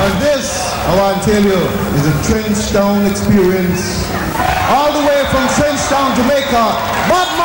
And this, I want to tell you, is a Trenchtown experience. All the way from Trenchtown, Jamaica. Bob